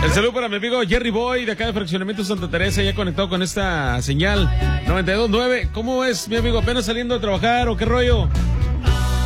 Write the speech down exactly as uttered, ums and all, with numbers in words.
El saludo para mi amigo Jerry Boy, de acá de Fraccionamiento Santa Teresa, ya conectado con esta señal noventa y dos punto nueve. ¿Cómo es, mi amigo? ¿Apenas saliendo a trabajar o qué rollo?